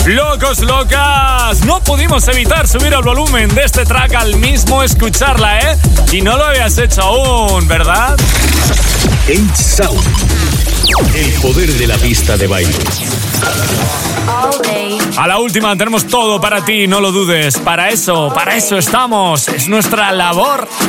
Locos, locas, no pudimos evitar subir el volumen de este track al mismo escucharla, ¿eh? Y no lo habías hecho aún, ¿verdad? H-Sound, el poder de la pista de baile. A la última tenemos todo para ti, no lo dudes. Para eso estamos, es nuestra labor